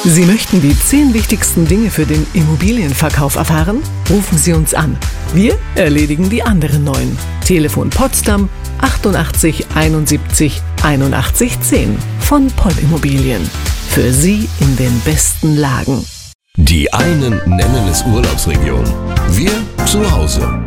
Sie möchten die 10 wichtigsten Dinge für den Immobilienverkauf erfahren? Rufen Sie uns an. Wir erledigen die anderen 9. Telefon Potsdam 88 71 81 10 von Poll Immobilien. Für Sie in den besten Lagen. Die einen nennen es Urlaubsregion, wir zu Hause.